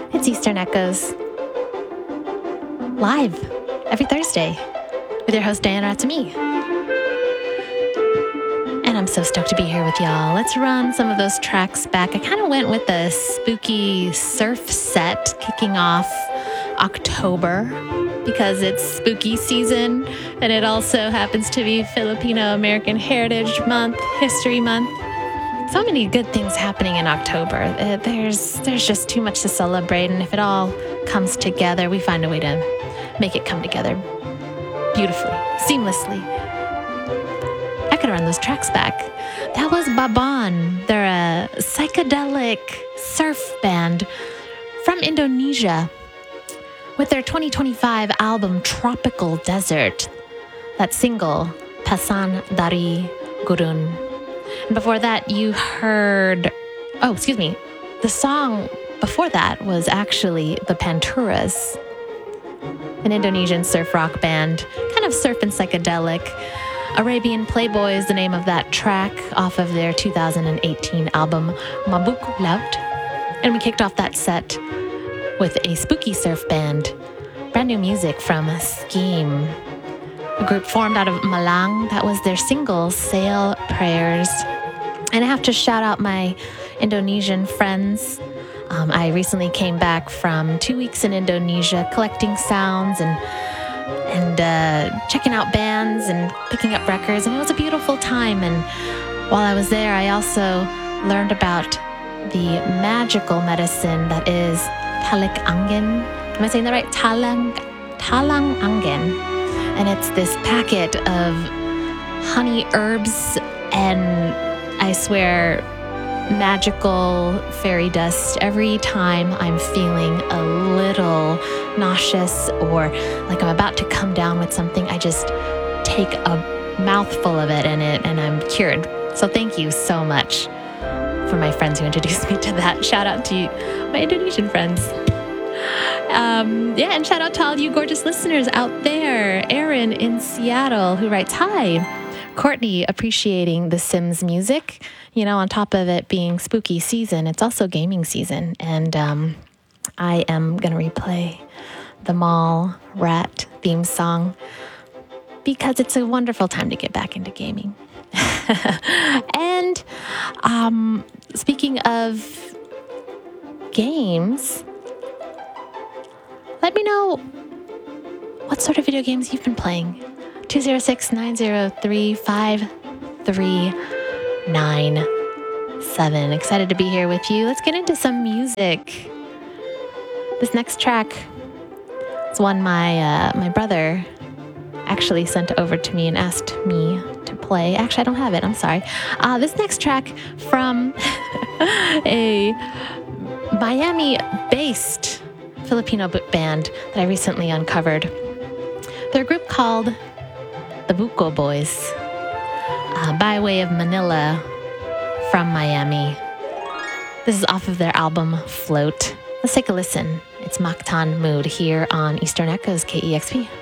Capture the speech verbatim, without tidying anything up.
It's Eastern Echoes, live every Thursday with your host, Diana Ratsumi. And I'm so stoked to be here with y'all. Let's run some of those tracks back. I kind of went with a spooky surf set kicking off October because it's spooky season, and it also happens to be Filipino American Heritage Month, History Month. So many good things happening in October. Uh, there's there's just too much to celebrate, and if it all comes together, we find a way to make it come together beautifully, seamlessly. I could run those tracks back. That was Baban. They're a psychedelic surf band from Indonesia with their twenty twenty-five album Tropical Desert. That single, Pasan Dari Gurun. And before that, you heard, oh, excuse me, the song before that was actually the Panturas, an Indonesian surf rock band, kind of surf and psychedelic. Arabian Playboy is the name of that track off of their two thousand eighteen album, Mabuk Laut. And we kicked off that set with a spooky surf band, brand new music from Scheme, a group formed out of Malang. That was their single, Sail Prayers. And I have to shout out my Indonesian friends. Um, I recently came back from two weeks in Indonesia collecting sounds and and uh, checking out bands and picking up records. And it was a beautiful time. And while I was there, I also learned about the magical medicine that is Talik Angin. Am I saying that right? Talang, Talang Angin. And it's this packet of honey herbs and, I swear, magical fairy dust every time I'm feeling a little nauseous or like I'm about to come down with something. I just take a mouthful of it and it and I'm cured. So thank you so much for my friends who introduced me to that. Shout out to you, my Indonesian friends. Um, yeah, and shout out to all you gorgeous listeners out there. Aaron in Seattle who writes, hi. Courtney appreciating the Sims music. You know, on top of it being spooky season, it's also gaming season. And um, I am going to replay the Mall Rat theme song because it's a wonderful time to get back into gaming. And um, speaking of games, let me know what sort of video games you've been playing. two zero six, nine zero three, five three nine seven. Excited to be here with you. Let's get into some music. This next track is one my uh, my brother actually sent over to me and asked me to play. Actually, I don't have it. I'm sorry. Uh, this next track from a Miami-based Filipino band that I recently uncovered. They're a group called the Buko Boys, uh, by way of Manila from Miami. This is off of their album Float. Let's take a listen. It's Mactan Mood here on Eastern Echoes, K E X P.